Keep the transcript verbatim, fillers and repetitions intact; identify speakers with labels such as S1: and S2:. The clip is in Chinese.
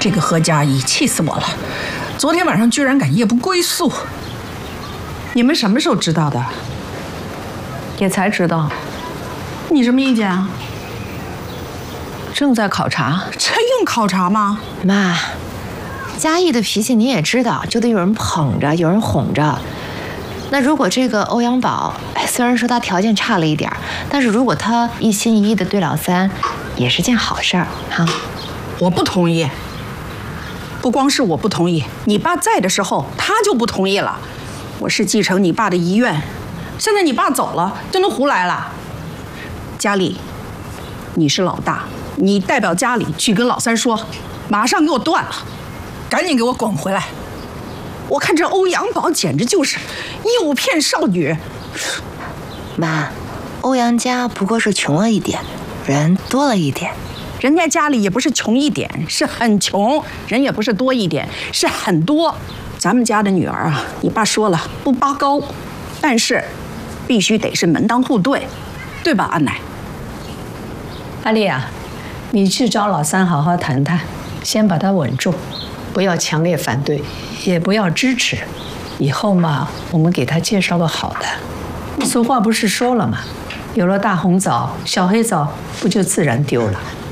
S1: 这个何佳怡气死我了！昨天晚上居然敢夜不归宿。
S2: 你们什么时候知道的？
S3: 也才知道。
S1: 你什么意见啊？
S3: 正在考察。
S1: 这用考察吗？
S4: 妈，佳义的脾气你也知道，就得有人捧着，有人哄着。那如果这个欧阳宝，哎，虽然说他条件差了一点，但是如果他一心一意的对老三，也是件好事儿哈。
S1: 我不同意。不光是我不同意，你爸在的时候他就不同意了。我是继承你爸的遗愿，现在你爸走了，就能胡来了？佳丽，你是老大，你代表家里去跟老三说，马上给我断了，赶紧给我滚回来！我看这欧阳宝简直就是诱骗少女。
S4: 妈，欧阳家不过是穷了一点，人多了一点。
S1: 人家家里也不是穷一点，是很穷；人也不是多一点，是很多。咱们家的女儿啊，你爸说了不拔高，但是必须得是门当户对，对吧，安奶？
S3: 阿丽啊，你去找老三好好谈谈，先把他稳住，不要强烈反对，也不要支持。以后嘛，我们给他介绍个好的。俗话不是说了吗？有了大红枣，小黑枣不就自然丢了？